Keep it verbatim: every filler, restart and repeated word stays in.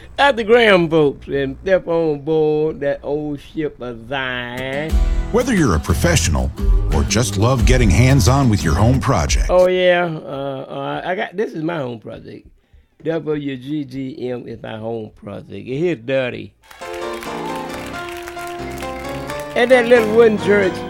At the Graham folks and step on board that old ship of thine. Whether you're a professional or just love getting hands-on with your home project. Oh yeah, uh, uh, I got this is my home project. W G G M is my home project. It is dirty. And that little wooden church